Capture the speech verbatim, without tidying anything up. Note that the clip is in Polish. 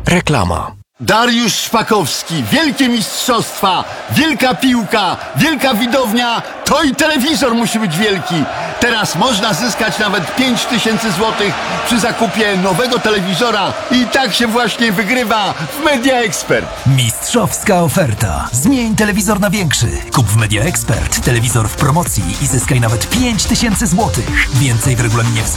Reklama. Dariusz Szpakowski, wielkie mistrzostwa, wielka piłka, wielka widownia, to i telewizor musi być wielki. Teraz można zyskać nawet pięć tysięcy złotych przy zakupie nowego telewizora i tak się właśnie wygrywa w Media Expert. Mistrzowska oferta. Zmień telewizor na większy. Kup w Media Expert telewizor w promocji i zyskaj nawet pięć tysięcy złotych. Więcej w regulaminie w